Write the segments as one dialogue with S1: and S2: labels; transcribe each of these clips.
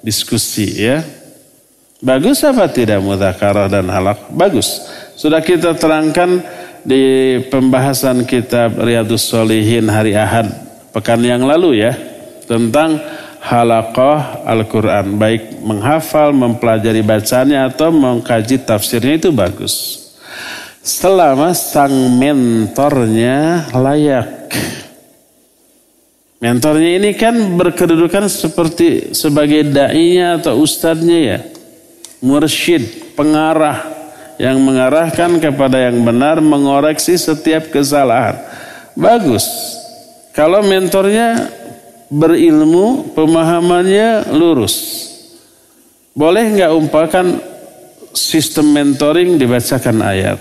S1: diskusi ya. Bagus apa tidak mudzakarah dan halaqah? Bagus. Sudah kita terangkan di pembahasan kitab Riyadhus Shalihin hari Ahad pekan yang lalu ya, tentang halaqah Al-Quran, baik menghafal, mempelajari bacanya atau mengkaji tafsirnya, itu bagus selama sang mentornya layak. Mentornya ini kan berkedudukan seperti sebagai da'inya atau ustadznya ya, mursyid, pengarah yang mengarahkan kepada yang benar, mengoreksi setiap kesalahan. Bagus kalau mentornya berilmu, pemahamannya lurus. Boleh nggak umpamakan sistem mentoring dibacakan ayat,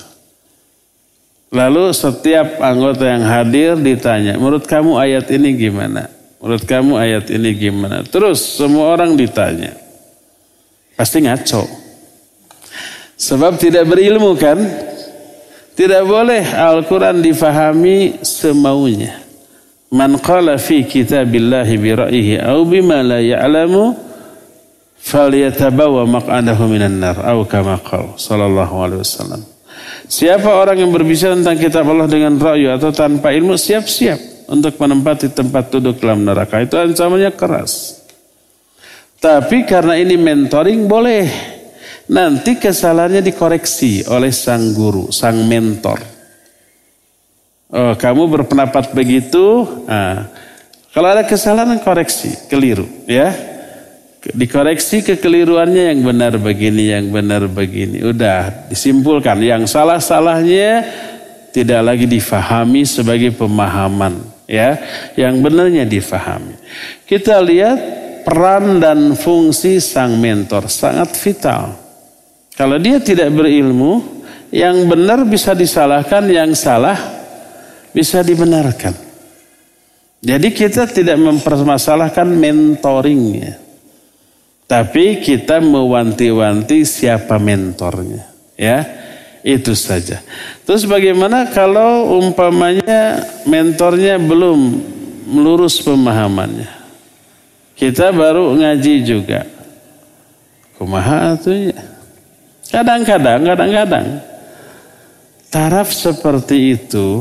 S1: lalu setiap anggota yang hadir ditanya, menurut kamu ayat ini gimana? Menurut kamu ayat ini gimana? Terus semua orang ditanya. Pasti ngaco. Sebab tidak berilmu kan? Tidak boleh Al-Quran difahami semaunya. Man qala fi kitabillahi bi ra'yihi aw bima la ya'lamu falyatabawa maq'adahu minan nar aw kama qala sallallahu alaihi wasallam. Siapa orang yang berbicara tentang kitab Allah dengan ra'yu atau tanpa ilmu, siap-siap untuk menempati tempat duduk dalam neraka. Itu ancamannya keras. Tapi karena ini mentoring boleh. Nanti kesalahannya dikoreksi oleh sang guru, sang mentor. Oh, kamu berpendapat begitu. Nah, kalau ada kesalahan koreksi, keliru ya. Dikoreksi kekeliruannya, yang benar begini, yang benar begini. Udah disimpulkan, yang salah-salahnya tidak lagi difahami sebagai pemahaman ya. Yang benarnya difahami. Kita lihat peran dan fungsi sang mentor sangat vital. Kalau dia tidak berilmu, yang benar bisa disalahkan, yang salah bisa dibenarkan. Jadi kita tidak mempermasalahkan mentoringnya, tapi kita mewanti-wanti siapa mentornya, ya itu saja. Terus bagaimana kalau umpamanya mentornya belum melurus pemahamannya? Kita baru ngaji juga, kumaha atunya? Kadang-kadang taraf seperti itu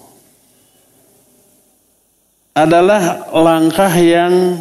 S1: adalah langkah yang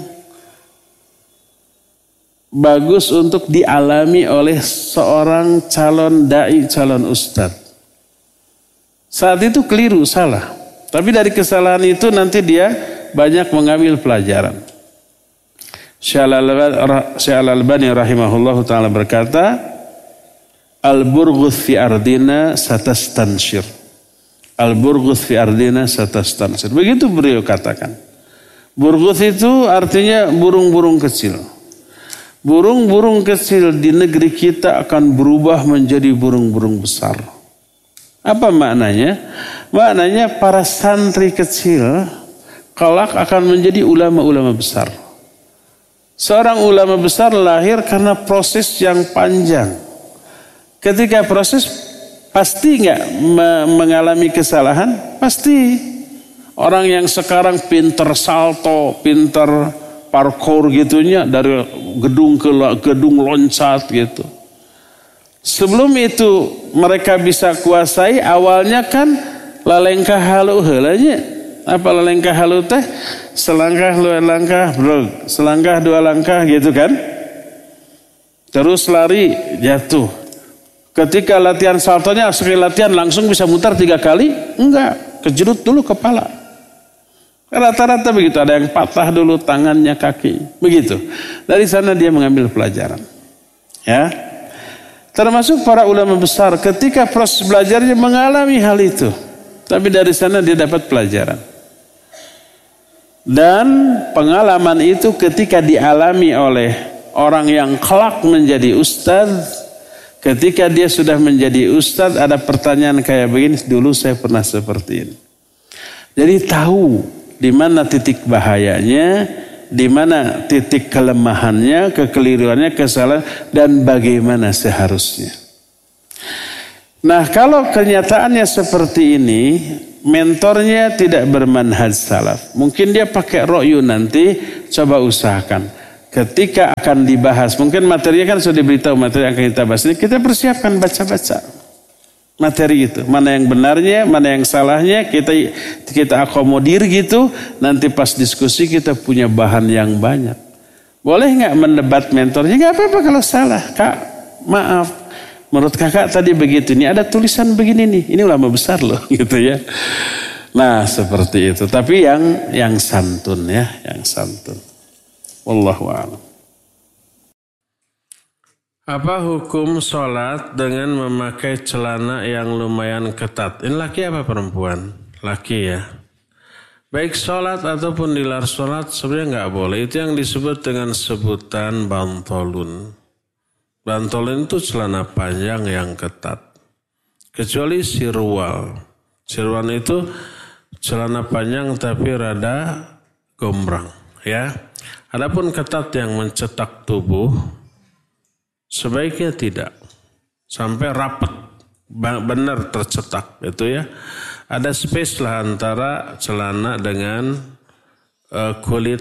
S1: bagus untuk dialami oleh seorang calon dai, calon ustadz. Saat itu keliru, salah. Tapi dari kesalahan itu nanti dia banyak mengambil pelajaran. Syekh Al-Albani rahimahullahu ta'ala berkata, Al-burghus fi ardina satastanshir. Al-burghus fi ardina satastanshir. Begitu beliau katakan. Burghus itu artinya burung-burung kecil. Burung-burung kecil di negeri kita akan berubah menjadi burung-burung besar. Apa maknanya? Maknanya para santri kecil kelak akan menjadi ulama-ulama besar. Seorang ulama besar lahir karena proses yang panjang. Ketika proses, pasti nggak mengalami kesalahan? Pasti. Orang yang sekarang pinter salto, pinter parkour gitunya, dari gedung ke gedung loncat gitu. Sebelum itu mereka bisa kuasai, awalnya kan lalengkah halu heulanya. Apa lalengkah halu teh? Selangkah dua langkah, bro. Selangkah dua langkah gitu kan? Terus lari, jatuh. Ketika latihan saltonya, sekali latihan langsung bisa mutar 3 kali? Enggak, kejerut dulu kepala. Rata-rata begitu, ada yang patah dulu tangannya, kaki. Begitu. Dari sana dia mengambil pelajaran. Ya. Termasuk para ulama besar, ketika proses belajarnya mengalami hal itu. Tapi dari sana dia dapat pelajaran. Dan pengalaman itu ketika dialami oleh orang yang kelak menjadi ustadz, ketika dia sudah menjadi ustadz, ada pertanyaan kayak begini, dulu saya pernah seperti ini. Jadi tahu di mana titik bahayanya, di mana titik kelemahannya, kekeliruannya, kesalahan, dan bagaimana seharusnya. Nah, kalau kenyataannya seperti ini, mentornya tidak bermanhaj salaf. Mungkin dia pakai ro'yu nanti, coba usahakan. ketika akan dibahas, mungkin materinya kan sudah diberitahu materi yang akan kita bahas, kita persiapkan baca-baca materi itu, mana yang benarnya, mana yang salahnya, kita akomodir gitu, nanti pas diskusi kita punya bahan yang banyak. Boleh nggak mendebat mentornya? Nggak apa-apa kalau salah, Kak, maaf, menurut kakak tadi begitu, ini ada tulisan begini nih, ini ulama besar loh gitu ya. Nah seperti itu, tapi yang santun ya, yang santun. Wallahu a'lam. Apa hukum sholat dengan memakai celana yang lumayan ketat? Ini laki apa perempuan? Laki ya. Baik sholat ataupun di luar sholat sebenarnya nggak boleh. Itu yang disebut dengan sebutan bantolun. Bantolun itu celana panjang yang ketat. Kecuali sirwal. Sirwal itu celana panjang tapi rada gombrang ya. Adapun ketat yang mencetak tubuh sebaiknya tidak sampai rapat benar tercetak itu ya. Ada space lah antara celana dengan kulit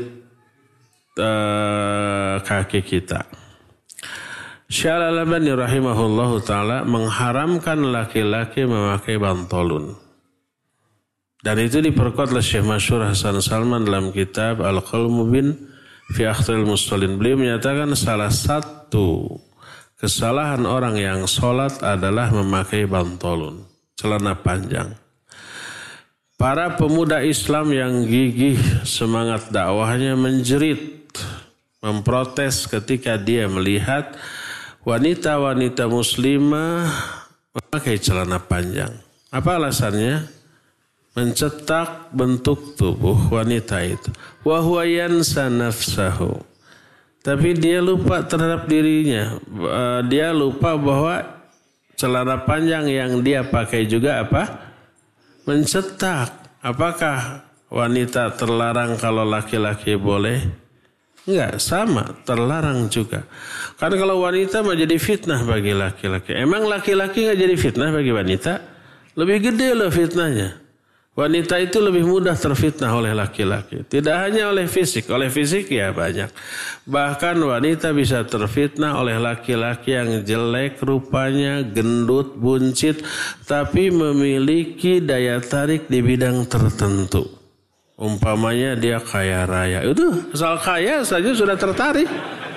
S1: kaki kita. Syekh Al-Albani rahimahullahu taala mengharamkan laki-laki memakai bantolun. Dan itu diperkuat oleh Syekh Masyhur Hasan Salman dalam kitab Al-Qaul Mubin fi Akhtaril Mustallin. Beliau menyatakan salah satu kesalahan orang yang sholat adalah memakai bantolun, celana panjang. Para pemuda Islam yang gigih semangat dakwahnya menjerit, memprotes ketika dia melihat wanita-wanita muslimah memakai celana panjang. Apa alasannya? Mencetak bentuk tubuh wanita itu. Wa huwa yansa nafsahu. Tapi dia lupa terhadap dirinya. Dia lupa bahwa celana panjang yang dia pakai juga apa? Mencetak. Apakah wanita terlarang kalau laki-laki boleh? Enggak, sama, terlarang juga. Karena kalau wanita mah jadi fitnah bagi laki-laki. Emang laki-laki enggak jadi fitnah bagi wanita? Lebih gede loh fitnahnya. Wanita itu lebih mudah terfitnah oleh laki-laki. Tidak hanya oleh fisik ya banyak. Bahkan wanita bisa terfitnah oleh laki-laki yang jelek rupanya, gendut, buncit, tapi memiliki daya tarik di bidang tertentu. Umpamanya dia kaya raya. Itu asal kaya saja sudah tertarik.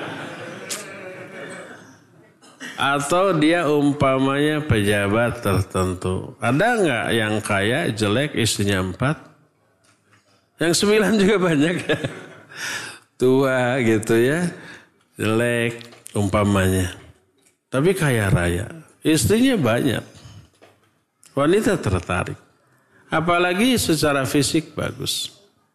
S1: Atau dia umpamanya pejabat tertentu. Ada nggak yang kaya, jelek, istrinya 4? Yang 9 juga banyak ya. Tua gitu ya. Jelek umpamanya. Tapi kaya raya. Istrinya banyak. Wanita tertarik. Apalagi secara fisik bagus.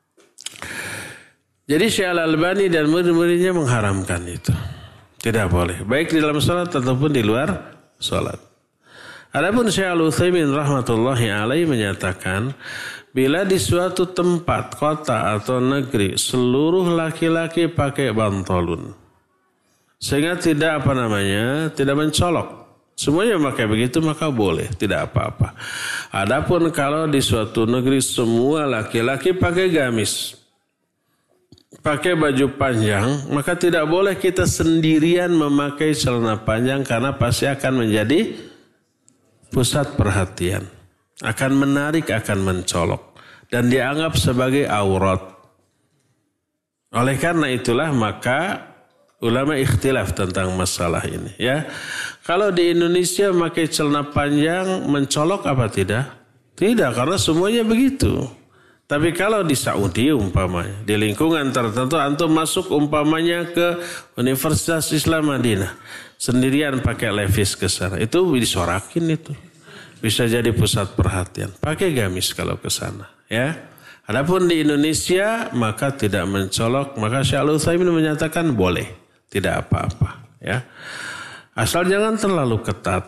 S1: Jadi Syekh Al-Albani dan murid-muridnya mengharamkan itu. Tidak boleh. Baik di dalam sholat ataupun di luar sholat. Adapun Syekh Al-Utsaimin rahmatullahi alaihi menyatakan, bila di suatu tempat, kota atau negeri, seluruh laki-laki pakai bantolun. Sehingga tidak tidak mencolok. Semuanya pakai begitu maka boleh, tidak apa-apa. Adapun kalau di suatu negeri semua laki-laki pakai gamis, pakai baju panjang, maka tidak boleh kita sendirian memakai celana panjang karena pasti akan menjadi pusat perhatian. Akan menarik, akan mencolok. Dan dianggap sebagai aurat. Oleh karena itulah maka ulama ikhtilaf tentang masalah ini. Ya, kalau di Indonesia memakai celana panjang mencolok apa tidak? Tidak, karena semuanya begitu. Tapi kalau di Saudi umpamanya, di lingkungan tertentu, antum masuk umpamanya ke Universitas Islam Madinah, sendirian pakai levis ke sana, itu disorakin itu. Bisa jadi pusat perhatian. Pakai gamis kalau ke sana, ya. Adapun di Indonesia maka tidak mencolok, maka Syekh Al-Utsaimin menyatakan boleh, tidak apa-apa, ya. Asal jangan terlalu ketat.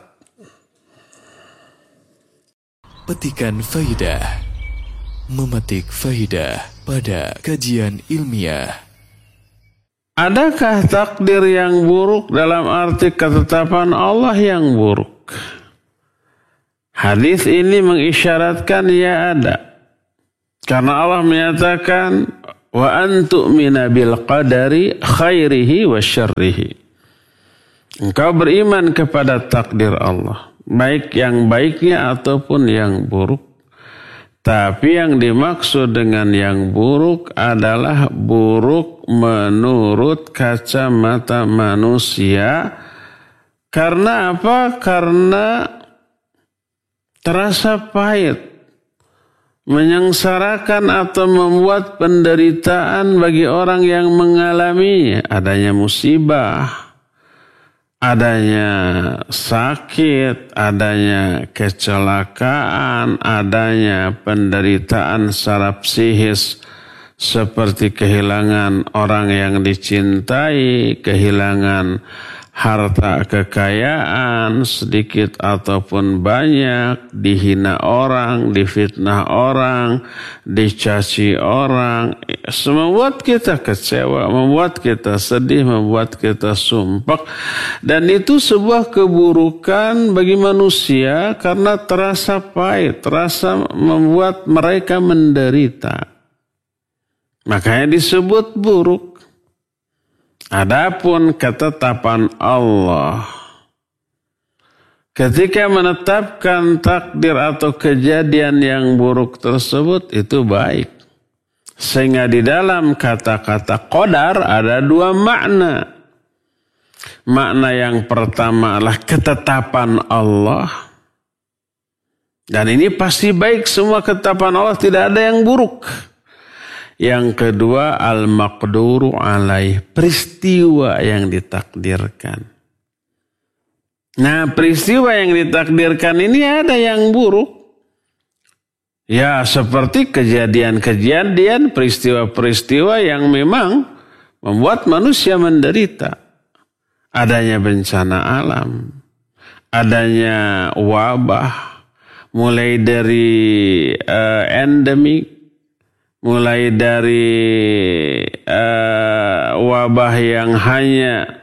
S2: Petikan faidah. Memetik faidah pada kajian ilmiah.
S1: Adakah takdir yang buruk dalam arti ketetapan Allah yang buruk? Hadis ini mengisyaratkan ya ada. Karena Allah menyatakan Wa an tu'mina bil qadari khairihi wa syarrihi. Engkau beriman kepada takdir Allah, baik yang baiknya ataupun yang buruk. Tapi yang dimaksud dengan yang buruk adalah buruk menurut kacamata manusia. Karena apa? Karena terasa pahit, menyengsarakan atau membuat penderitaan bagi orang yang mengalaminya. Adanya musibah, adanya sakit, adanya kecelakaan, adanya penderitaan secara psikis seperti kehilangan orang yang dicintai, kehilangan harta kekayaan sedikit ataupun banyak, dihina orang, difitnah orang, dicaci orang, membuat kita kecewa, membuat kita sedih, membuat kita sumpah. Dan itu sebuah keburukan bagi manusia karena terasa pahit, terasa membuat mereka menderita. Makanya disebut buruk. Adapun ketetapan Allah ketika menetapkan takdir atau kejadian yang buruk tersebut itu baik. Sehingga di dalam kata-kata qadar ada dua makna. Makna yang pertama adalah ketetapan Allah. Dan ini pasti baik, semua ketetapan Allah, tidak ada yang buruk. Yang kedua, al-maqduru alaih, peristiwa yang ditakdirkan. Nah, peristiwa yang ditakdirkan ini ada yang buruk. Ya, seperti kejadian-kejadian, peristiwa-peristiwa yang memang membuat manusia menderita. Adanya bencana alam, adanya wabah, mulai dari endemik, mulai dari wabah yang hanya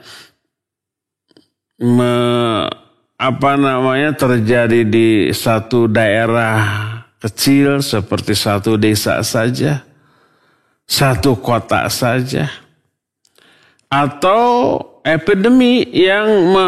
S1: terjadi di satu daerah kecil seperti satu desa saja, satu kota saja, atau epidemi yang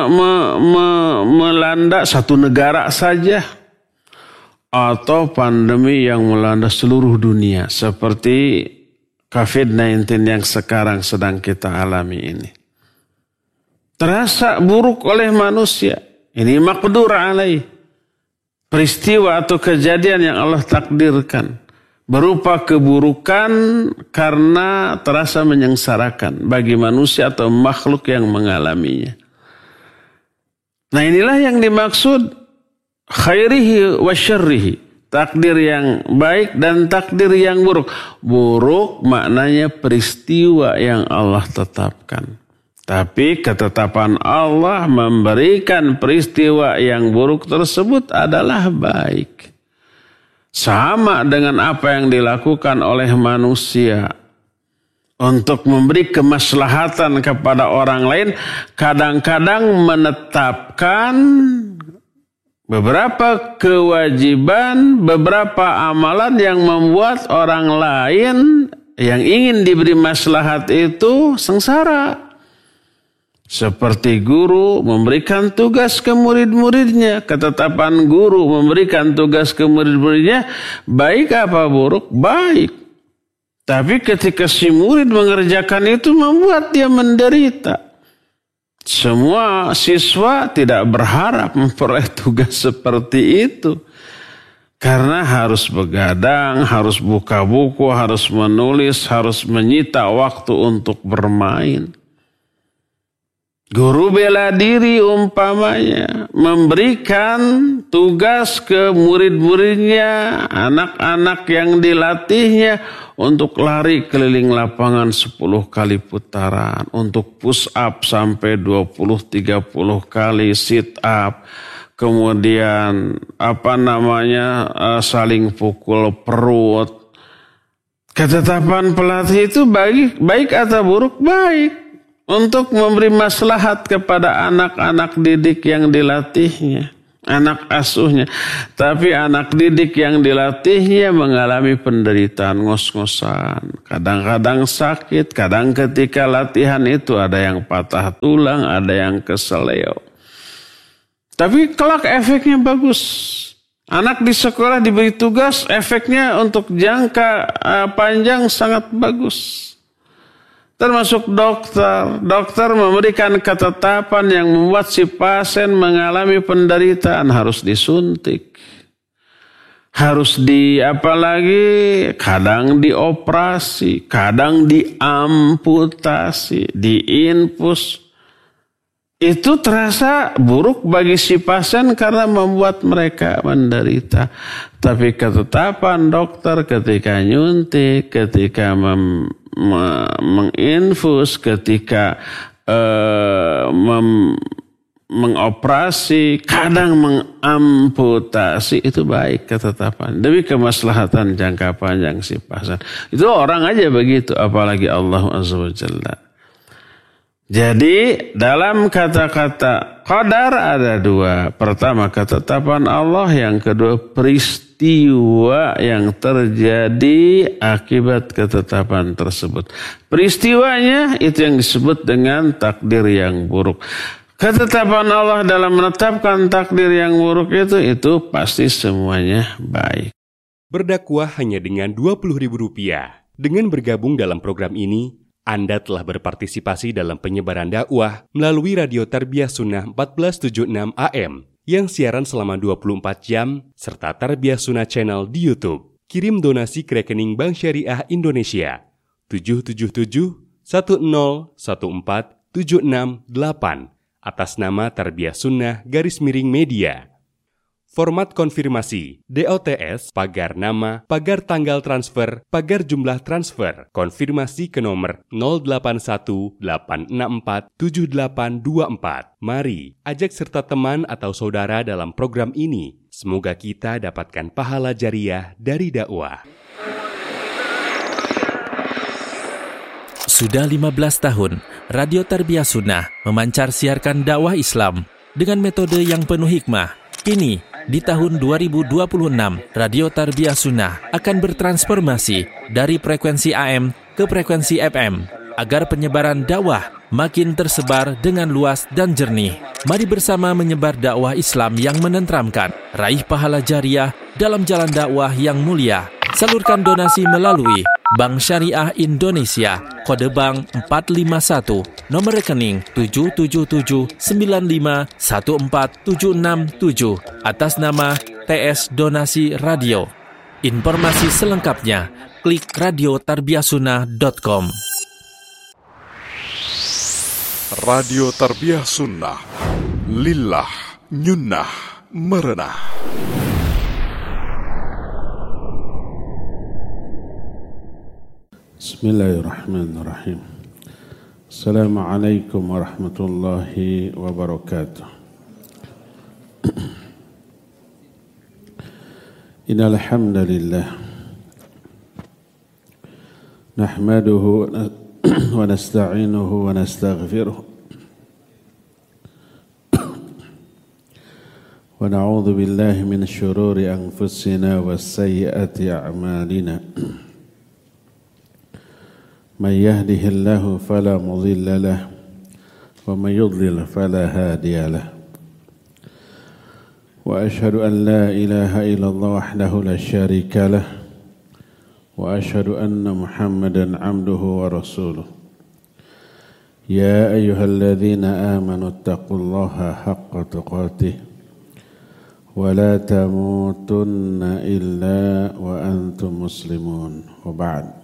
S1: melanda satu negara saja, atau pandemi yang melanda seluruh dunia seperti COVID-19 yang sekarang sedang kita alami ini. Terasa buruk oleh manusia. Ini maqdur alaih. Peristiwa atau kejadian yang Allah takdirkan berupa keburukan karena terasa menyengsarakan bagi manusia atau makhluk yang mengalaminya. Nah, inilah yang dimaksud khairihi wa syarrihi, takdir yang baik dan takdir yang buruk. Buruk maknanya peristiwa yang Allah tetapkan. Tapi ketetapan Allah memberikan peristiwa yang buruk tersebut adalah baik. Sama dengan apa yang dilakukan oleh manusia untuk memberi kemaslahatan kepada orang lain, kadang-kadang menetapkan beberapa kewajiban, beberapa amalan yang membuat orang lain yang ingin diberi maslahat itu sengsara. Seperti guru memberikan tugas ke murid-muridnya, ketetapan guru memberikan tugas ke murid-muridnya, baik apa buruk? Baik. Tapi ketika si murid mengerjakan itu membuat dia menderita. Semua siswa tidak berharap memperoleh tugas seperti itu. Karena harus begadang, harus buka buku, harus menulis, harus menyita waktu untuk bermain. Guru bela diri umpamanya memberikan tugas ke murid-muridnya, anak-anak yang dilatihnya untuk lari keliling lapangan 10 kali putaran, untuk push up sampai 20-30 kali sit up, kemudian saling pukul perut. Ketetapan pelatih itu baik atau buruk? Baik. Untuk memberi maslahat kepada anak-anak didik yang dilatihnya. anak asuhnya. Tapi anak didik yang dilatihnya mengalami penderitaan, ngos-ngosan. Kadang-kadang sakit, kadang ketika latihan itu ada yang patah tulang, ada yang keseleo. Tapi kelak efeknya bagus. Anak di sekolah diberi tugas, efeknya untuk jangka panjang sangat bagus. Termasuk dokter. Dokter memberikan ketetapan yang membuat si pasien mengalami penderitaan. Harus disuntik. Harus apalagi kadang dioperasi, kadang diamputasi, diinfus. Itu terasa buruk bagi si pasien karena membuat mereka menderita. Tapi ketetapan dokter ketika nyuntik, ketika menginfus, ketika mengoperasi, kadang mengamputasi, itu baik ketetapan. Demi kemaslahatan jangka panjang si pasien. Itu orang aja begitu, apalagi Allah Azza wa Jalla. Jadi dalam kata-kata qadar ada dua. Pertama ketetapan Allah, yang kedua peristiwa yang terjadi akibat ketetapan tersebut. Peristiwanya itu yang disebut dengan takdir yang buruk. Ketetapan Allah dalam menetapkan takdir yang buruk itu pasti semuanya baik.
S3: Berdakwah hanya dengan Rp20.000. Dengan bergabung dalam program ini, Anda telah berpartisipasi dalam penyebaran dakwah melalui Radio Tarbiyah Sunnah 1476 AM yang siaran selama 24 jam serta Tarbiyah Sunnah Channel di YouTube. Kirim donasi ke rekening Bank Syariah Indonesia 777-1014-768 atas nama Tarbiyah Sunnah _Media. Format konfirmasi, DOTS, pagar nama, pagar tanggal transfer, pagar jumlah transfer, konfirmasi ke nomor 0818647824. Mari, ajak serta teman atau saudara dalam program ini. Semoga kita dapatkan pahala jariah dari dakwah.
S4: Sudah 15 tahun, Radio Tarbiyah Sunnah memancar siarkan dakwah Islam dengan metode yang penuh hikmah. Kini, di tahun 2026, Radio Tarbiyah Sunnah akan bertransformasi dari frekuensi AM ke frekuensi FM agar penyebaran dakwah makin tersebar dengan luas dan jernih. Mari bersama menyebar dakwah Islam yang menenteramkan, raih pahala jariah dalam jalan dakwah yang mulia. Salurkan donasi melalui Bank Syariah Indonesia, kode bank 451, nomor rekening 777951477 atas nama TS Donasi Radio. Informasi selengkapnya klik radiotarbiyahsunnah.com.
S5: Radio Tarbiyah Sunnah, lillah nyunnah merenah.
S1: Bismillahirrahmanirrahim. Assalamualaikum warahmatullahi wabarakatuh. Innal hamdalillah nahmaduhu wa nasta'inuhu wa nastaghfiruh wa na'udzu billahi min syururi anfusina wa sayyiati a'malina. من يهده الله فلا مضل له ومن يضلل فلا هادي له وأشهد أن لا إله إلا الله وحده لا شريك له وأشهد أن محمدا عبده ورسوله يا أيها الذين آمنوا اتقوا الله حق تقاته ولا تموتن إلا وأنتم مسلمون وبعد.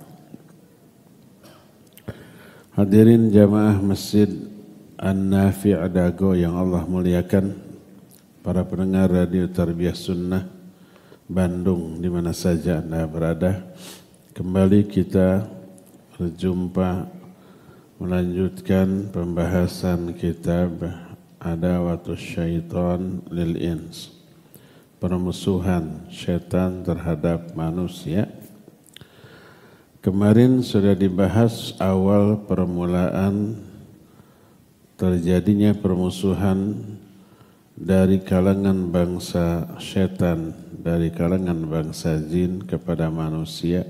S1: Hadirin jamaah Masjid An-Nafi' Dago yang Allah muliakan, para pendengar Radio Tarbiyah Sunnah Bandung di mana saja Anda berada. Kembali kita berjumpa melanjutkan pembahasan kitab Adawatus Syaitan lil Ins, permusuhan syaitan terhadap manusia. Kemarin sudah dibahas awal permulaan terjadinya permusuhan dari kalangan bangsa setan, dari kalangan bangsa jin kepada manusia,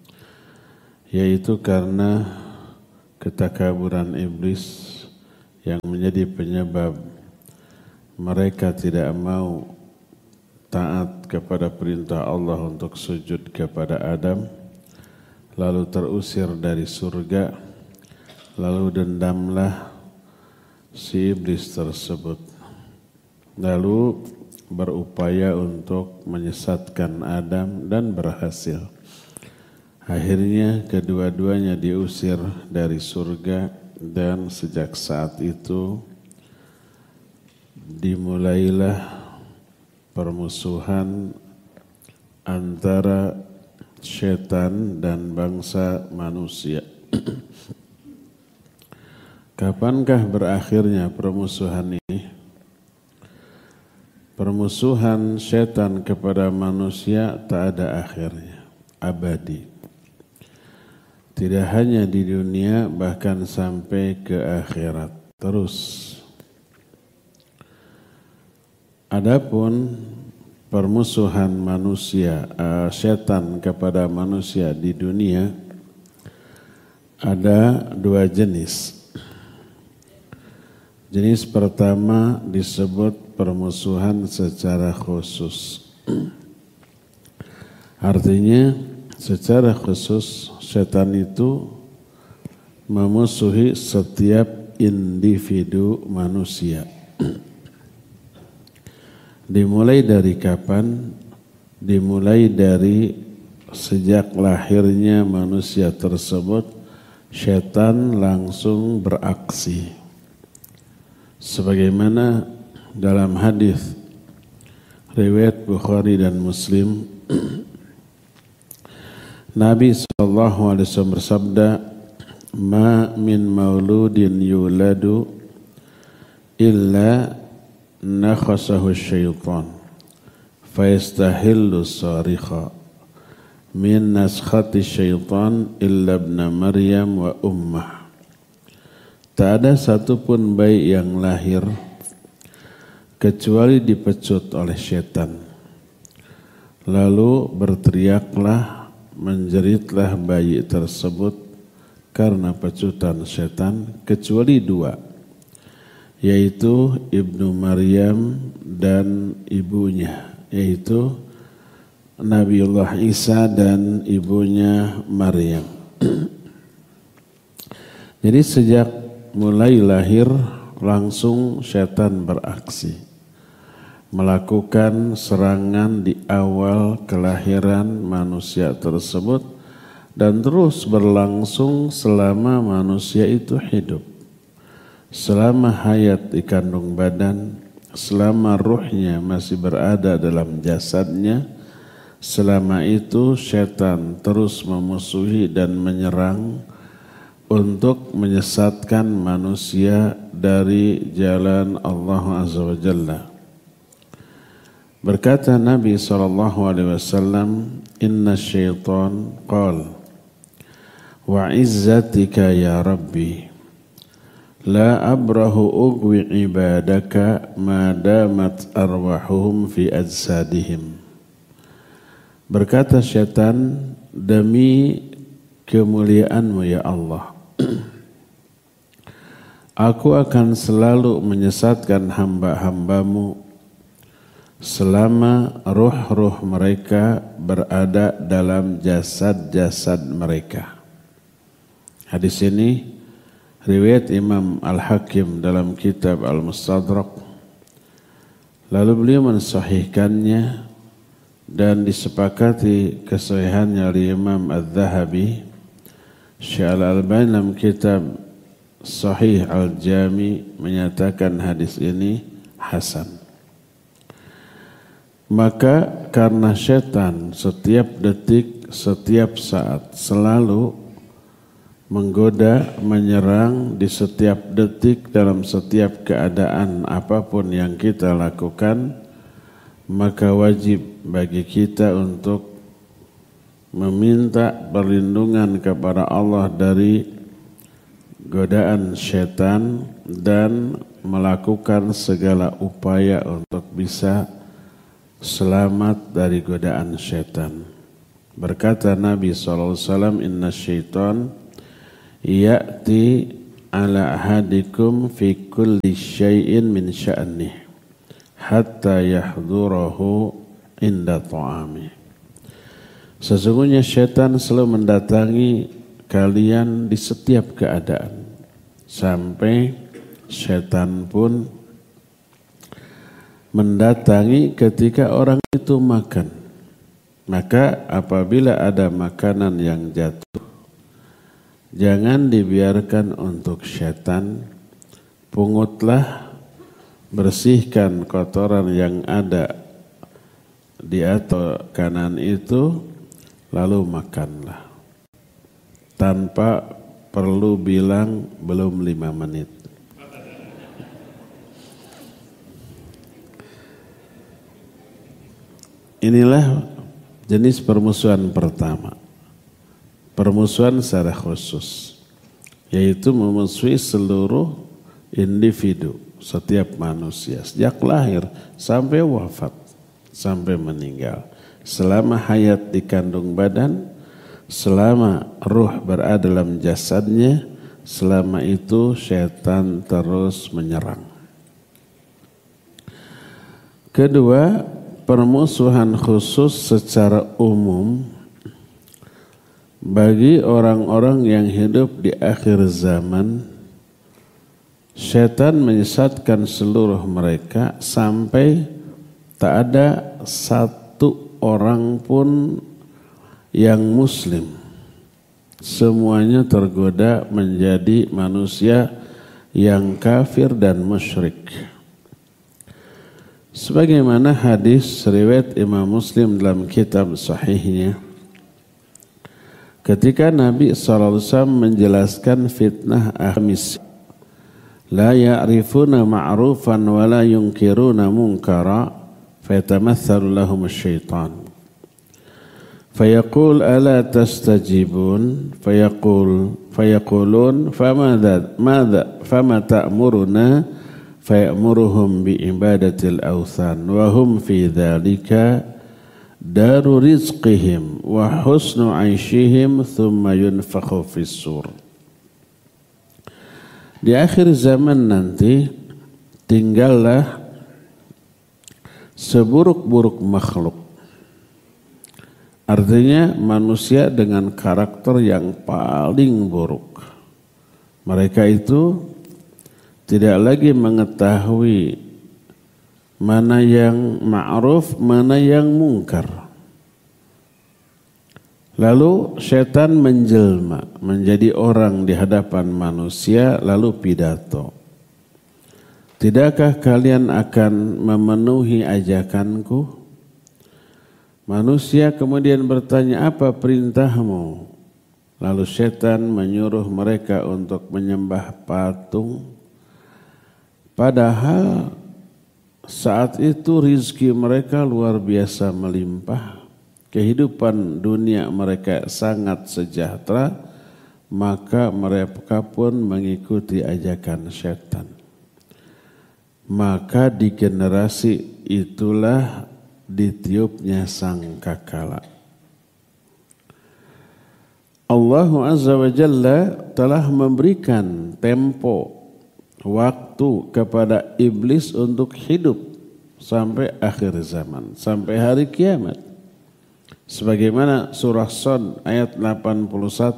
S1: yaitu karena ketakaburan iblis yang menjadi penyebab mereka tidak mau taat kepada perintah Allah untuk sujud kepada Adam, lalu terusir dari surga, lalu dendamlah si iblis tersebut, lalu berupaya untuk menyesatkan Adam dan berhasil. Akhirnya kedua-duanya diusir dari surga dan sejak saat itu dimulailah permusuhan antara setan dan bangsa manusia. Kapankah berakhirnya permusuhan ini? Permusuhan setan kepada manusia tak ada akhirnya, abadi. Tidak hanya di dunia, bahkan sampai ke akhirat terus. Adapun permusuhan manusia, setan kepada manusia di dunia ada dua jenis. Jenis pertama disebut permusuhan secara khusus. Artinya secara khusus setan itu memusuhi setiap individu manusia. Dimulai dari kapan? Dimulai dari sejak lahirnya manusia tersebut, setan langsung beraksi. Sebagaimana dalam hadis riwayat Bukhari dan Muslim, Nabi SAW bersabda, "Ma min mauludin yuladu illa nakhasahu syaitan fayastahillu sarikha min naskhati syaitan illa ibna Maryam wa ummah." Tak ada satupun bayi yang lahir kecuali dipecut oleh setan. Lalu berteriaklah, menjeritlah bayi tersebut karena pecutan setan, kecuali dua, yaitu Ibnu Maryam dan ibunya, yaitu Nabiullah Isa dan ibunya Maryam. Jadi sejak mulai lahir langsung setan beraksi, melakukan serangan di awal kelahiran manusia tersebut dan terus berlangsung selama manusia itu hidup. Selama hayat di kandung badan, selama ruhnya masih berada dalam jasadnya, selama itu setan terus memusuhi dan menyerang untuk menyesatkan manusia dari jalan Allah Azza wa Jalla. Berkata Nabi SAW, "Inna syaitan qal, wa izzatika ya Rabbi, la abrahu ugwi ibadaka ma damat arwahuhum fi ajsadihim." Berkata syaitan, "Demi kemuliaanmu ya Allah, aku akan selalu menyesatkan hamba-hambamu selama ruh-ruh mereka berada dalam jasad-jasad mereka." Hadis ini riwayat Imam Al-Hakim dalam kitab Al-Mustadrak. Lalu beliau mensahihkannya dan disepakati kesahihannya oleh Imam Al-Zahabi. Syekh Al-Albani dalam kitab Sahih Al-Jami menyatakan hadis ini hasan. Maka karena setan setiap detik, setiap saat selalu menggoda, menyerang di setiap detik dalam setiap keadaan apapun yang kita lakukan, maka wajib bagi kita untuk meminta perlindungan kepada Allah dari godaan setan dan melakukan segala upaya untuk bisa selamat dari godaan syaitan. Berkata Nabi SAW, inna syaitan ya'ti ala ahadikum fi kulli syai'in min sya'nih hatta yahdurahu inda ta'ami. Sesungguhnya syaitan selalu mendatangi kalian di setiap keadaan, sampai syaitan pun mendatangi ketika orang itu makan. Maka apabila ada makanan yang jatuh, jangan dibiarkan untuk syaitan. Pungutlah, bersihkan kotoran yang ada di atas kanan itu, lalu makanlah. Tanpa perlu bilang belum 5 menit. Inilah jenis permusuhan pertama. Permusuhan secara khusus, yaitu memusuhi seluruh individu, setiap manusia, sejak lahir sampai wafat, sampai meninggal. Selama hayat di kandung badan, selama ruh berada dalam jasadnya, selama itu syaitan terus menyerang. Kedua, permusuhan khusus secara umum bagi orang-orang yang hidup di akhir zaman. Syaitan menyesatkan seluruh mereka sampai tak ada satu orang pun yang muslim. Semuanya tergoda menjadi manusia yang kafir dan musyrik. Sebagaimana hadis riwayat Imam Muslim dalam kitab sahihnya, ketika Nabi SAW menjelaskan fitnah ahmis, la ya'rifuna ma'rufan wa la yunkiruna munkara fayatamathalu lahum syaitan fayaqul ala tastajibun fayaqulun fama ta'muruna faya'muruhum bi'ibadatil awthan wa hum fi dhalika daru rizqihim wa husnu 'aishihim thumma yunfakhu fis sur. Di akhir zaman nanti tinggallah seburuk-buruk makhluk. Artinya manusia dengan karakter yang paling buruk. Mereka itu tidak lagi mengetahui mana yang ma'ruf, mana yang mungkar. Lalu syaitan menjelma menjadi orang di hadapan manusia, lalu pidato. Tidakkah kalian akan memenuhi ajakanku? Manusia kemudian bertanya, apa perintahmu? Lalu syaitan menyuruh mereka untuk menyembah patung. Padahal saat itu rizki mereka luar biasa melimpah. Kehidupan dunia mereka sangat sejahtera. Maka mereka pun mengikuti ajakan syaitan. Maka di generasi itulah ditiupnya sangkakala. Allah Azza wa Jalla telah memberikan tempo waktu kepada iblis untuk hidup sampai akhir zaman, sampai hari kiamat. Sebagaimana surah Shad ayat 81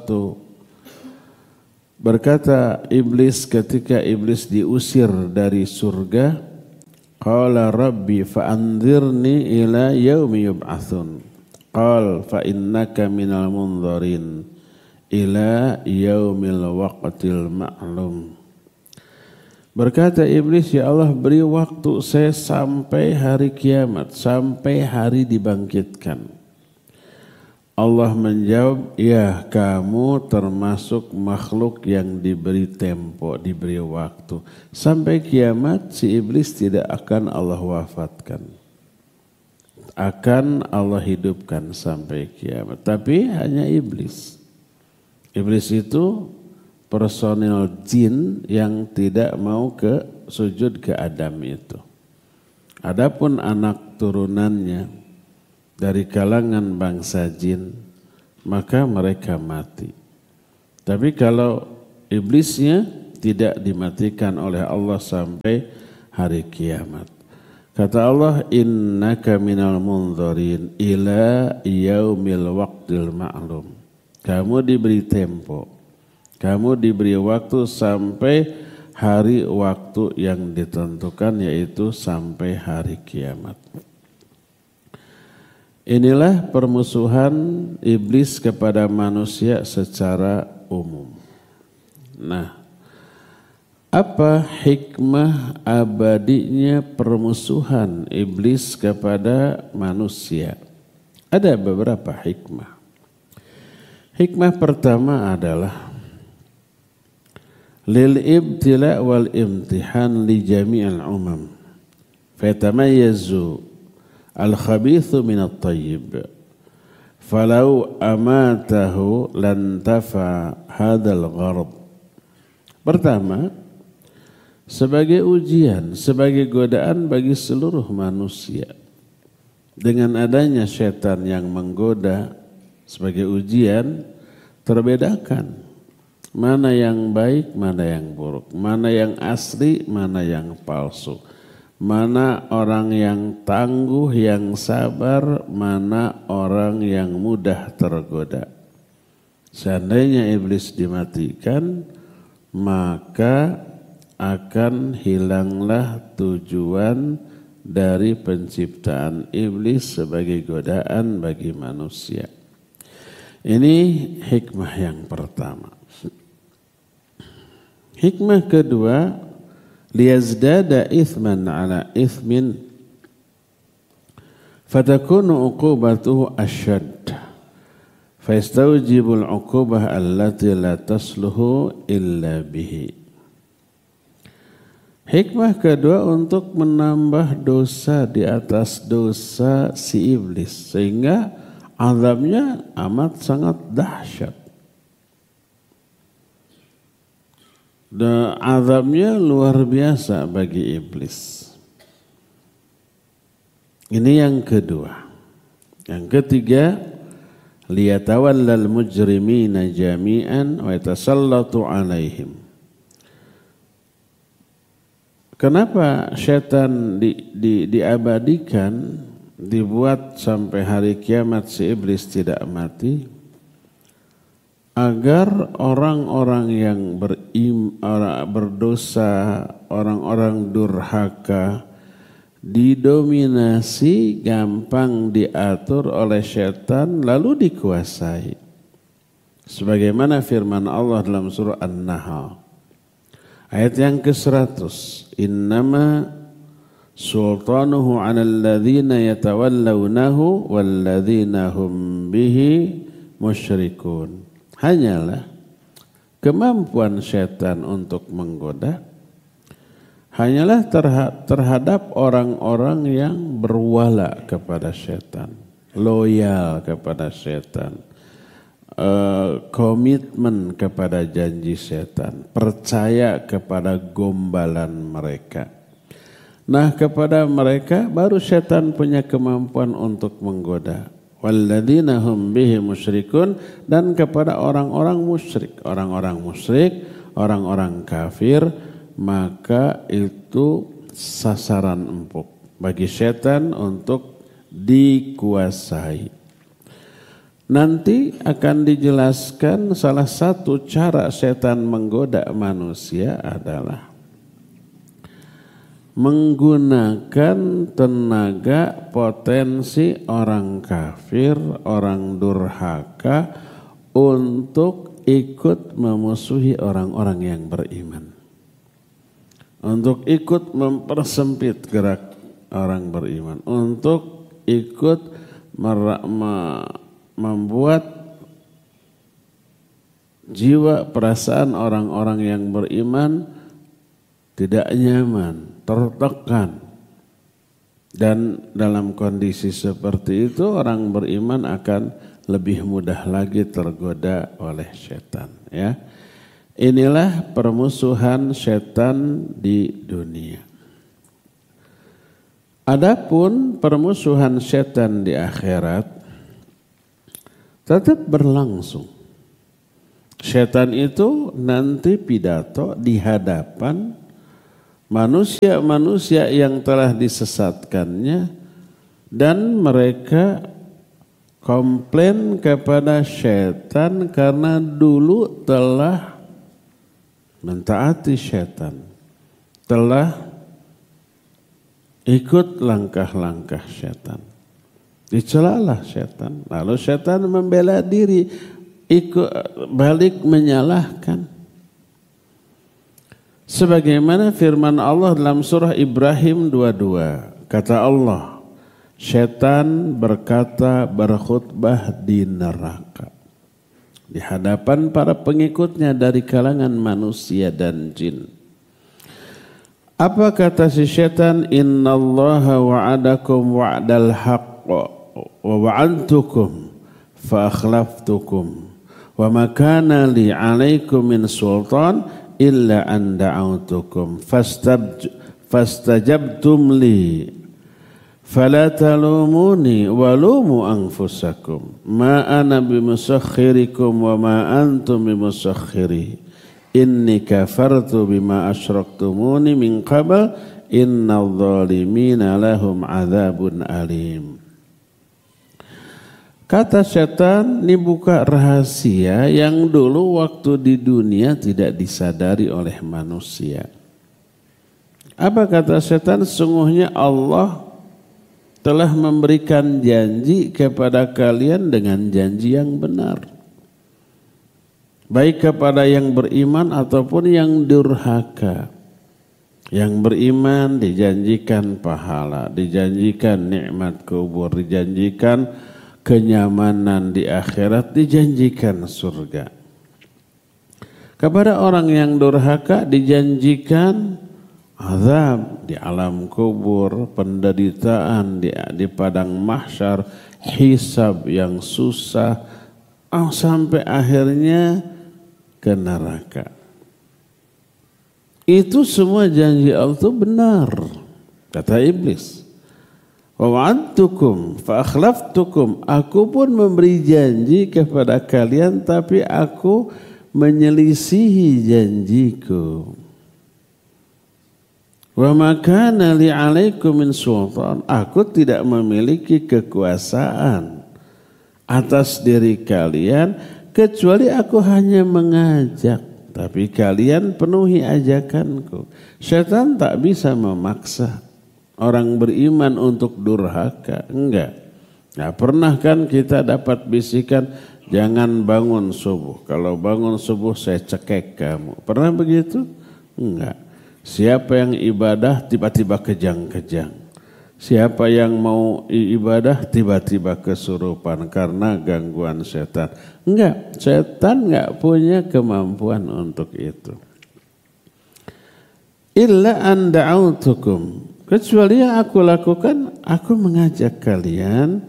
S1: berkata iblis ketika iblis diusir dari surga, qala rabbi fa'anzirni ila yaumi yub'atsun. Qal fa innaka minal munzarin ila yaumil waqtil ma'lum. Berkata iblis, ya Allah beri waktu saya sampai hari kiamat, sampai hari dibangkitkan. Allah menjawab, ya kamu termasuk makhluk yang diberi tempo, diberi waktu. Sampai kiamat si iblis tidak akan Allah wafatkan. Akan Allah hidupkan sampai kiamat. Tapi hanya iblis. Iblis itu personil jin yang tidak mau ke sujud ke Adam itu. Adapun anak turunannya dari kalangan bangsa jin, maka mereka mati. Tapi kalau iblisnya tidak dimatikan oleh Allah sampai hari kiamat. Kata Allah, innaka minal munzirin ila yaumil waqtil ma'lum. Kamu diberi tempo, kamu diberi waktu sampai hari waktu yang ditentukan, yaitu sampai hari kiamat. Inilah permusuhan iblis kepada manusia secara umum. Nah, apa hikmah abadinya permusuhan iblis kepada manusia? Ada beberapa hikmah. Hikmah pertama adalah lil ibtila wal imtihan li jami'il umam fatamayyazu al khabithu min at tayyib falau amatahu lan tafa hadzal gharad. Pertama, sebagai ujian, sebagai godaan bagi seluruh manusia. Dengan adanya setan yang menggoda sebagai ujian, terbedakan mana yang baik, mana yang buruk, mana yang asli, mana yang palsu, mana orang yang tangguh, yang sabar, mana orang yang mudah tergoda. Seandainya iblis dimatikan, maka akan hilanglah tujuan dari penciptaan iblis sebagai godaan bagi manusia. Ini hikmah yang pertama. Hikmah kedua, liyazdada ithman ala ithmin fatakunu uqubatuhu asyad fayastawjibul uqubah allati la tasluhu illa bihi. Hikmah kedua untuk menambah dosa di atas dosa si iblis, sehingga azabnya amat sangat dahsyat. Dan azabnya luar biasa bagi iblis. Ini yang kedua. Yang ketiga, liyatawallal mujrimina jami'an wa yatasallatu alaihim. Kenapa syaitan diabadikan, dibuat sampai hari kiamat si iblis tidak mati? Agar orang-orang yang berdosa, orang-orang durhaka didominasi, gampang diatur oleh syaitan lalu dikuasai. Sebagaimana firman Allah dalam surah An-Nahl ayat yang ke-100, innama sultanuhu 'alal ladzina yatawallawnahu wal ladzina hum bihi musyrikun. Hanyalah kemampuan syaitan untuk menggoda hanyalah terhadap orang-orang yang berwala kepada syaitan, loyal kepada syaitan, komitmen kepada janji syaitan, percaya kepada gombalan mereka. Nah, kepada mereka baru syaitan punya kemampuan untuk menggoda. Walladzina hum bihi musyrikun, dan kepada orang-orang musyrik, orang-orang kafir, maka itu sasaran empuk bagi setan untuk dikuasai. Nanti akan dijelaskan salah satu cara setan menggoda manusia adalah menggunakan tenaga potensi orang kafir, orang durhaka untuk ikut memusuhi orang-orang yang beriman. Untuk ikut mempersempit gerak orang beriman. Untuk ikut membuat jiwa perasaan orang-orang yang beriman tidak nyaman, tertekan. Dan dalam kondisi seperti itu orang beriman akan lebih mudah lagi tergoda oleh setan, ya. Inilah permusuhan setan di dunia. Adapun permusuhan setan di akhirat tetap berlangsung. Setan itu nanti pidato di hadapan manusia-manusia yang telah disesatkannya dan mereka komplain kepada setan karena dulu telah mentaati setan, telah ikut langkah-langkah setan. Dicelalah setan, lalu setan membela diri, ikut balik menyalahkan. Sebagaimana firman Allah dalam surah Ibrahim 22, kata Allah, setan berkata berkhutbah di neraka di hadapan para pengikutnya dari kalangan manusia dan jin. Apa kata si setan? Innallaha wa'adakum wa'dal haqq wa wa'adtukum fa akhlaftukum wa ma kana li 'alaikum min sultan illa an da'autukum fastajabtum li fala talumuni walumu anfusakum ma ana bimusakhirikum wa ma antum bimusakhiri inni kafartu bima asyraktumuni min qabl innadh dhalimina lahum adzabun alim. Kata setan, ini buka rahasia yang dulu waktu di dunia tidak disadari oleh manusia. Apa kata setan? Sungguhnya Allah telah memberikan janji kepada kalian dengan janji yang benar. Baik kepada yang beriman ataupun yang durhaka. Yang beriman dijanjikan pahala, dijanjikan nikmat kubur, dijanjikan kenyamanan di akhirat, dijanjikan surga. Kepada orang yang durhaka dijanjikan azab di alam kubur, penderitaan di padang mahsyar, hisab yang susah, sampai akhirnya ke neraka. Itu semua janji Allah itu benar, kata iblis. Wa wa'adtukum fa akhlaftukum, aku pun memberi janji kepada kalian tapi aku menyelisihi janjiku. Wa ma kana li 'alaikum min sultan, aku tidak memiliki kekuasaan atas diri kalian kecuali aku hanya mengajak, tapi kalian penuhi ajakanku. Syaitan tak bisa memaksa orang beriman untuk durhaka, enggak. Nah, pernah kan kita dapat bisikan jangan bangun subuh, kalau bangun subuh saya cekek kamu. Pernah begitu? Enggak. Siapa yang ibadah tiba-tiba kejang-kejang. Siapa yang mau ibadah tiba-tiba kesurupan karena gangguan setan. Enggak, setan enggak punya kemampuan untuk itu. Illa an da'autukum, kecuali yang aku lakukan, aku mengajak kalian,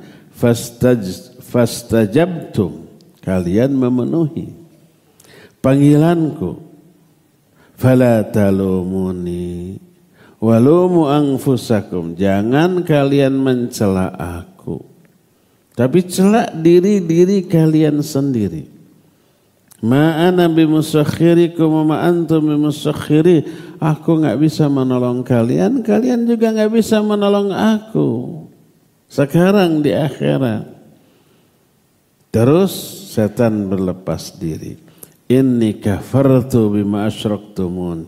S1: fastajabtum, kalian memenuhi panggilanku. Fala talumuni walumu anfusakum, jangan kalian mencela aku, tapi celak diri kalian sendiri. Ma ana bimusakhirikum wa ma antum bimusakhiri, aku enggak bisa menolong kalian, kalian juga enggak bisa menolong aku sekarang di akhirat. Terus setan berlepas diri. Inni kafartu bima asyraktumun,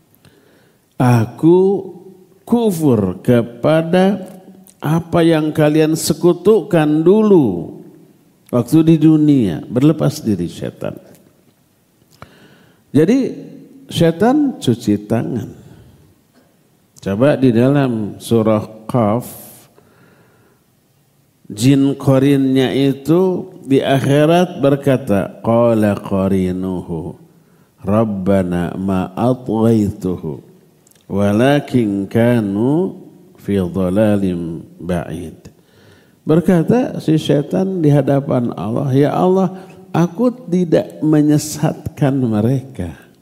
S1: aku kufur kepada apa yang kalian sekutukan dulu waktu di dunia. Berlepas diri setan. Jadi setan cuci tangan. Coba di dalam surah Qaf, jin korinnya itu di akhirat berkata, qala qarinuhu rabbana ma atghaituhu walakin kanu fi dhalalim ba'id. Berkata si setan di hadapan Allah, ya Allah, aku tidak menyesatkan mereka.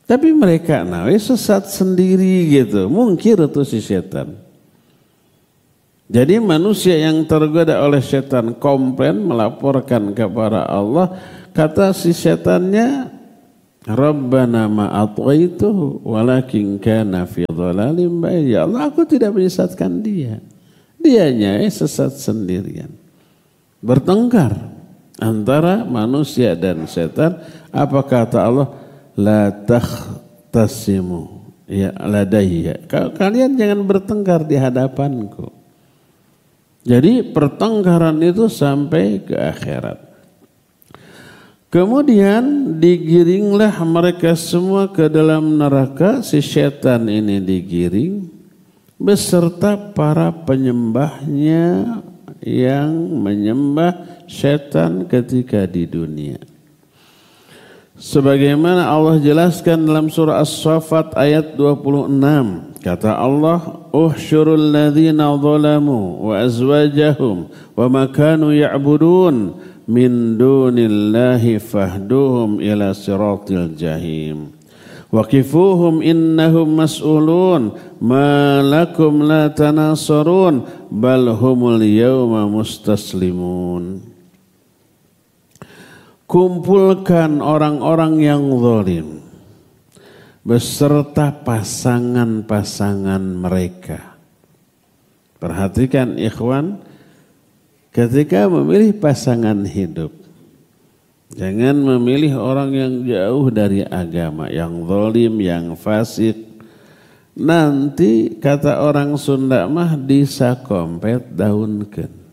S1: Tapi mereka sesat sendiri gitu. Mungkir itu si setan. Jadi manusia yang tergoda oleh setan komplain melaporkan kepada Allah. Kata si setannya, Rabbana ma'atwaituhu walakin kana fi dhalalim ba'id. Ya Allah, aku tidak menyesatkan dia. Dianya sesat sendirian. Bertengkar antara manusia dan setan. Apa kata Allah? La takhtasimu ya ladayya. Kalian jangan bertengkar di hadapanku. Jadi pertengkaran itu sampai ke akhirat. Kemudian digiringlah mereka semua ke dalam neraka. Si setan ini digiring beserta para penyembahnya yang menyembah setan ketika di dunia. Sebagaimana Allah jelaskan dalam surah As-Saffat ayat 26. Kata Allah, "Uhsyurul ladzina zalamu wa azwajahum wa ma kanu ya'budun min dunillahi fahduhum ila siratil jahim. Waqifuhum innahum mas'ulun ma lakum la tanasarun bal humul yawma mustaslimun." Kumpulkan orang-orang yang zalim beserta pasangan-pasangan mereka. Perhatikan ikhwan, ketika memilih pasangan hidup, jangan memilih orang yang jauh dari agama, yang zalim, yang fasik. Nanti kata orang Sunda mah disakompet daunkeun.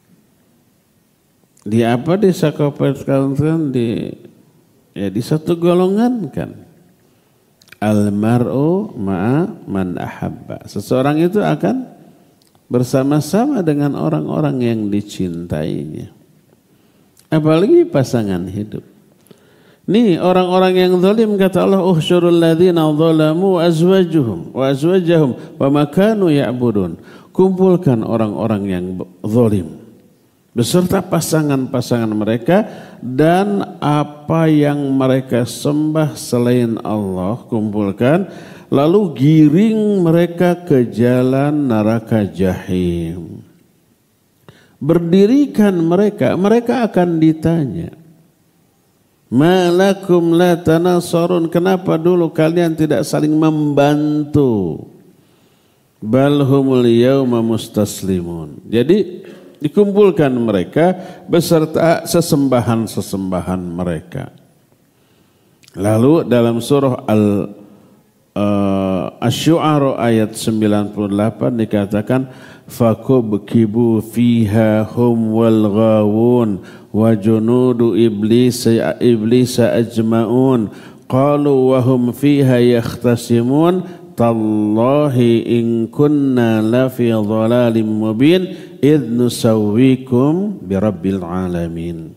S1: Di apa disakopetkan? Di satu golongan kan. Al-mar'u ma'a man ahabba. Seseorang itu akan bersama-sama dengan orang-orang yang dicintainya. Apalagi pasangan hidup. Nih orang-orang yang zalim kata Allah, uhsyurul ladzina zalamu wa azwajahum wa ma kanu ya'budun. Kumpulkan orang-orang yang zalim beserta pasangan-pasangan mereka dan apa yang mereka sembah selain Allah, kumpulkan lalu giring mereka ke jalan neraka jahim. Berdirikan mereka akan ditanya, malakum la tanasarun, kenapa dulu kalian tidak saling membantu? Bal humul yawma mustaslimun. Jadi dikumpulkan mereka beserta sesembahan-sesembahan mereka. Lalu dalam surah Asy-Syu'ara ayat 98 dikatakan fakubkibu fiha hum wal ghawun wa junudu iblisa ajma'un qalu wa hum fiha yakhtasimun tallahi in kunna lafi dhalalim mubin idh nusawwikum birabbil alamin.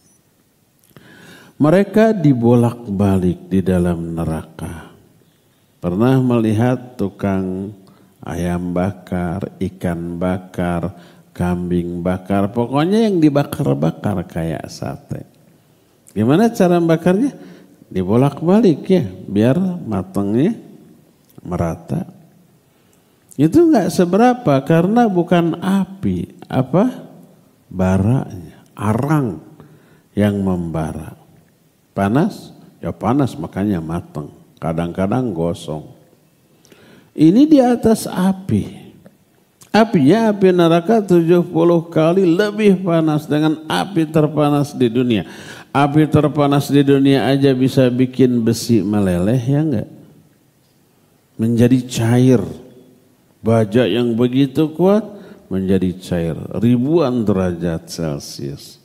S1: Mereka dibolak-balik di dalam neraka. Pernah melihat tukang ayam bakar, ikan bakar, kambing bakar, pokoknya yang dibakar-bakar kayak sate. Gimana cara bakarnya? Dibolak-balik ya, biar matangnya merata. Itu enggak seberapa karena bukan api, baranya, arang yang membara. Panas, ya panas makanya matang. Kadang-kadang gosong. Ini di atas api. Apinya api neraka 70 kali lebih panas dengan api terpanas di dunia. Api terpanas di dunia aja bisa bikin besi meleleh, ya enggak? Menjadi cair. Baja yang begitu kuat menjadi cair. Ribuan derajat Celcius.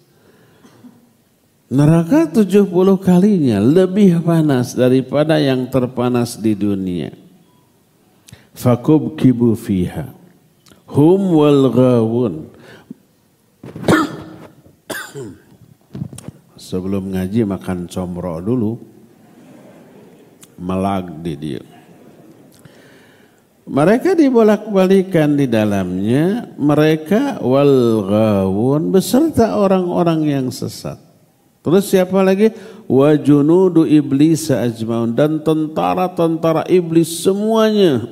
S1: Neraka 70 kalinya lebih panas daripada yang terpanas di dunia. Fakubkibu fiha hum wal ghawun. Sebelum ngaji makan comro dulu. Melag di dia. Mereka dibolak-balikan di dalamnya, mereka wal ghawun beserta orang-orang yang sesat. Terus siapa lagi? Wa junudu iblis ajmaun, dan tentara-tentara iblis semuanya.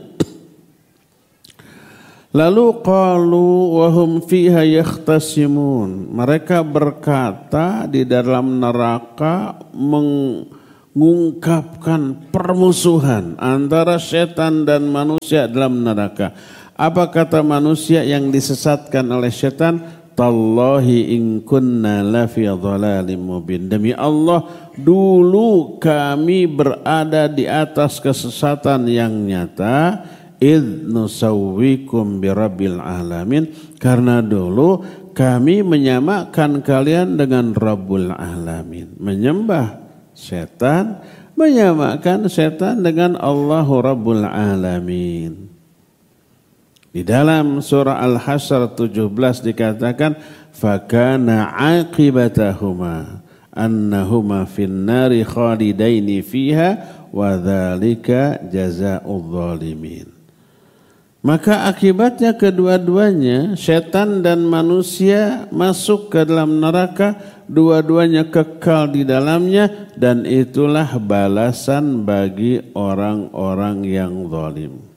S1: Lalu qalu wa hum fiha yakhtasimun. Mereka berkata di dalam neraka mengungkapkan permusuhan antara setan dan manusia dalam neraka. Apa kata manusia yang disesatkan oleh setan? Tallahi in kunna lafi dhalalim mubin. Demi Allah, dulu kami berada di atas kesesatan yang nyata. Idh nusawwikum birabbil alamin. Karena dulu kami menyamakan kalian dengan Rabbul Alamin. Menyembah setan, menyamakan setan dengan Allahu Rabbul Alamin. Di dalam surah Al-Hasyr 17 dikatakan fakana aqibatahuma annahuma finnari khalidaini fiha wa dzalika jazaa'udz zalimin. Maka akibatnya kedua-duanya, setan dan manusia masuk ke dalam neraka, dua-duanya kekal di dalamnya, dan itulah balasan bagi orang-orang yang zalim.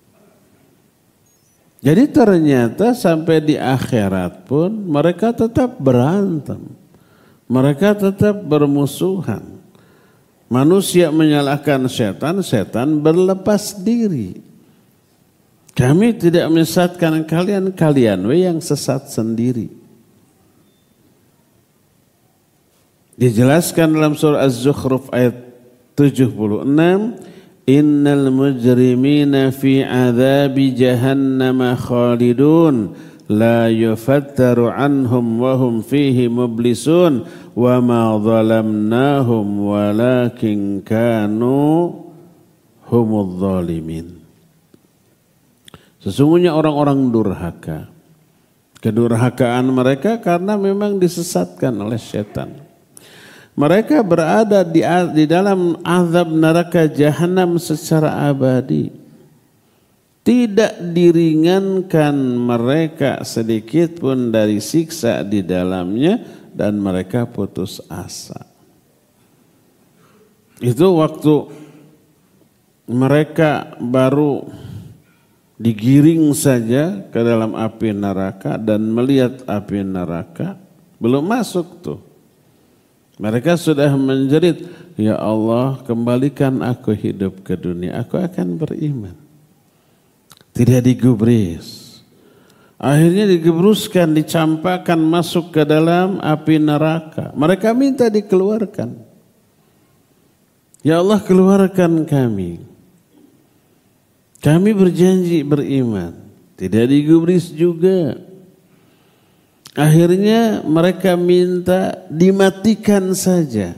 S1: Jadi ternyata sampai di akhirat pun mereka tetap berantem. Mereka tetap bermusuhan. Manusia menyalahkan setan, setan berlepas diri. Kami tidak menyesatkan kalian, kalian yang sesat sendiri. Dijelaskan dalam surah Az-Zukhruf ayat 76, innal mujrimina fi adzabi jahannam khalidun la yufattaru anhum wa hum fihi mublisun wa ma zalamnahum walakin kanu humudz zalimin. Sesungguhnya orang-orang durhaka, kedurhakaan mereka karena memang disesatkan oleh setan. Mereka berada di dalam azab neraka jahanam secara abadi. Tidak diringankan mereka sedikit pun dari siksa di dalamnya, dan mereka putus asa. Itu waktu mereka baru digiring saja ke dalam api neraka dan melihat api neraka, belum masuk tuh. Mereka sudah menjerit, ya Allah kembalikan aku hidup ke dunia, aku akan beriman. Tidak digubris. Akhirnya digebruskan, dicampakkan masuk ke dalam api neraka. Mereka minta dikeluarkan. Ya Allah keluarkan kami. Kami berjanji beriman. Tidak digubris juga. Akhirnya mereka minta dimatikan saja.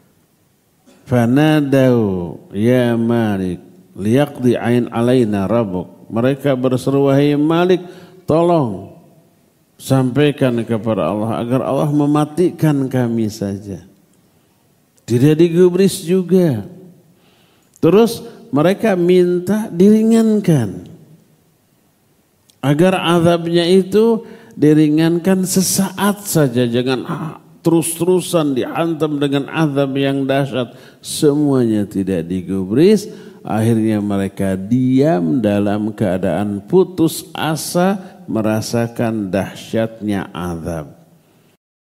S1: Fanadau ya Malik liyaqdi ain alaina rabbuk. Mereka berseru, wahai Malik, tolong sampaikan kepada Allah agar Allah mematikan kami saja. Tidak digubris juga. Terus mereka minta diringankan agar azabnya itu diringankan sesaat saja, jangan terus-terusan dihantam dengan azab yang dahsyat. Semuanya tidak digubris. Akhirnya mereka diam dalam keadaan putus asa, merasakan dahsyatnya azab.